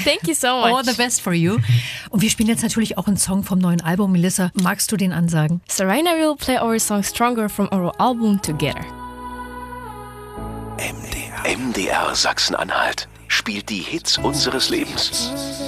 Thank you so much. All the best for you. Und wir spielen jetzt natürlich auch einen Song vom neuen Album. Melissa, magst du den ansagen? So right now we'll play our song Stronger from our album Together. MDR Sachsen-Anhalt spielt die Hits unseres Lebens.